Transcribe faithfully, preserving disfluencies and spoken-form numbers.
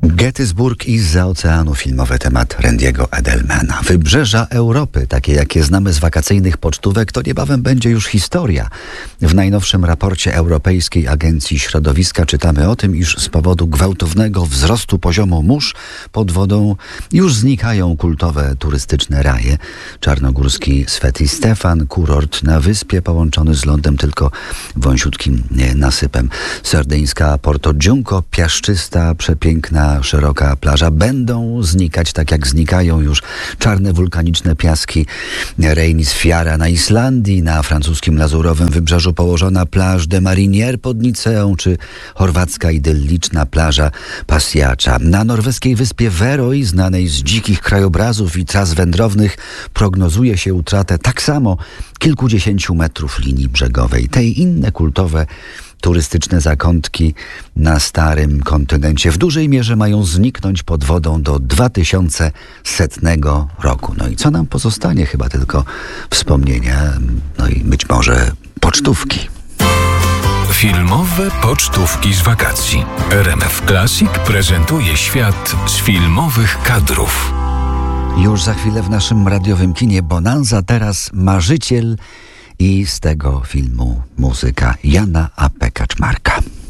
Gettysburg i zza oceanu, filmowy temat Randy'ego Edelmana. Wybrzeża Europy, takie jakie znamy z wakacyjnych pocztówek, to niebawem będzie już historia. W najnowszym raporcie Europejskiej Agencji Środowiska czytamy o tym, iż z powodu gwałtownego wzrostu poziomu mórz pod wodą już znikają kultowe turystyczne raje. Czarnogórski Sveti Stefan, kurort na wyspie połączony z lądem tylko wąsiutkim nasypem. Sardyńska Porto Giunco, piaszczysta, przepiękna, szeroka plaża, będą znikać, tak jak znikają już czarne wulkaniczne piaski Reynisfjara na Islandii, na francuskim lazurowym wybrzeżu położona plaż de Marinière pod Niceą, czy chorwacka idylliczna plaża Pasiacza. Na norweskiej wyspie Veroj, znanej z dzikich krajobrazów i tras wędrownych, prognozuje się utratę tak samo kilkudziesięciu metrów linii brzegowej. Te i inne kultowe turystyczne zakątki na starym kontynencie w dużej mierze mają zniknąć pod wodą do dwa tysiące setnego roku. No i co nam pozostanie? Chyba tylko wspomnienia, no i być może pocztówki. Filmowe pocztówki z wakacji. R M F Classic prezentuje świat z filmowych kadrów. Już za chwilę w naszym radiowym kinie Bonanza, teraz Marzyciel i z tego filmu muzyka Jana A P. Kaczmarka.